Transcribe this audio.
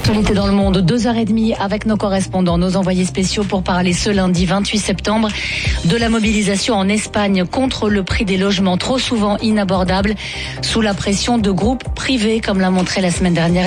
l'actualité dans le monde, 2h30 avec nos correspondants, nos envoyés spéciaux pour parler ce lundi 28 septembre de la mobilisation en Espagne contre le prix des logements trop souvent inabordables sous la pression de groupes privés, comme l'a montré la semaine dernière